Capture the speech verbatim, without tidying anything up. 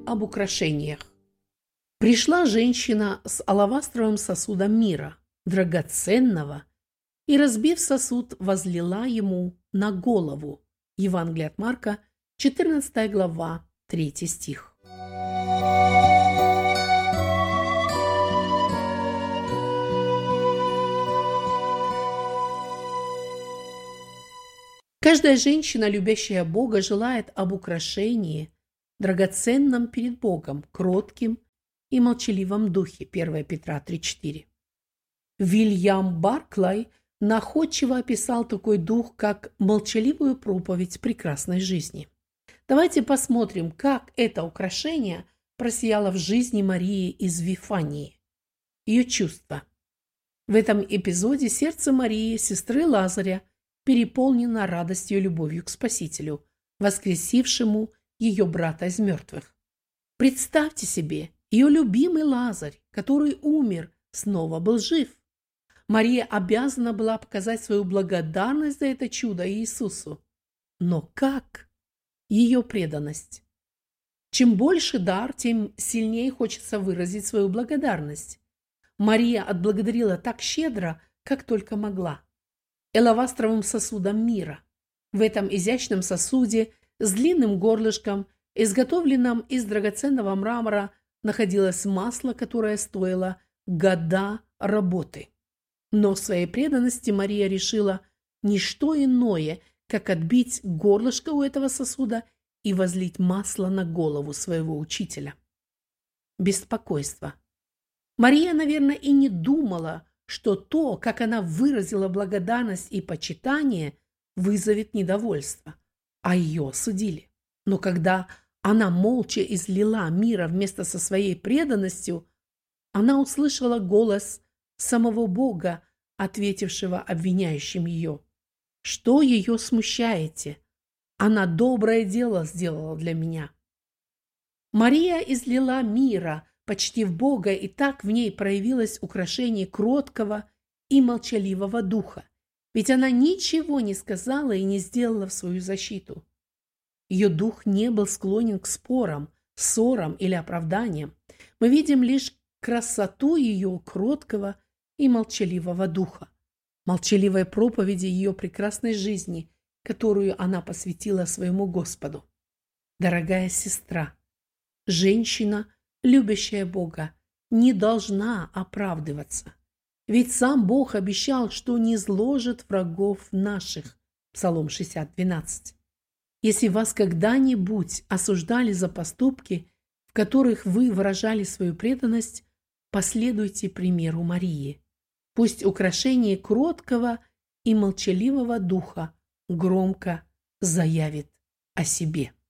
об украшениях. Пришла женщина с алавастровым сосудом мира, драгоценного, и, разбив сосуд, возлила ему на голову. Евангелие от Марка, четырнадцатая глава, третий стих. Каждая женщина, любящая Бога, желает об украшении, драгоценном перед Богом, кротким и молчаливом духе. первое Петра три четыре. Вильям Барклай находчиво описал такой дух, как молчаливую проповедь прекрасной жизни. Давайте посмотрим, как это украшение просияло в жизни Марии из Вифании. Ее чувства. В этом эпизоде сердце Марии, сестры Лазаря, переполнено радостью и любовью к Спасителю, воскресившему ее брата из мертвых. Представьте себе, ее любимый Лазарь, который умер, снова был жив. Мария обязана была показать свою благодарность за это чудо Иисусу. Но как? Ее преданность. Чем больше дар, тем сильнее хочется выразить свою благодарность. Мария отблагодарила так щедро, как только могла. Алавастровым сосудом мира. В этом изящном сосуде с длинным горлышком, изготовленном из драгоценного мрамора, находилось масло, которое стоило года работы. Но в своей преданности Мария решила не что иное, как отбить горлышко у этого сосуда и возлить масло на голову своего учителя. Беспокойство. Мария, наверное, и не думала, что то, как она выразила благодарность и почитание, вызовет недовольство, а ее осудили. Но когда она молча излила мира вместе со своей преданностью, она услышала голос самого Бога, ответившего обвиняющим ее. Что ее смущаете? Она доброе дело сделала для меня. Мария излила мира, почтив Бога, и так в ней проявилось украшение кроткого и молчаливого духа, ведь она ничего не сказала и не сделала в свою защиту. Ее дух не был склонен к спорам, ссорам или оправданиям. Мы видим лишь красоту ее кроткого и молчаливого духа, молчаливой проповеди ее прекрасной жизни, которую она посвятила своему Господу. Дорогая сестра, женщина, любящая Бога, не должна оправдываться. Ведь сам Бог обещал, что не зложит врагов наших. Псалом шестьдесят двенадцать. Если вас когда-нибудь осуждали за поступки, в которых вы выражали свою преданность, последуйте примеру Марии. Пусть украшение кроткого и молчаливого духа громко заявит о себе.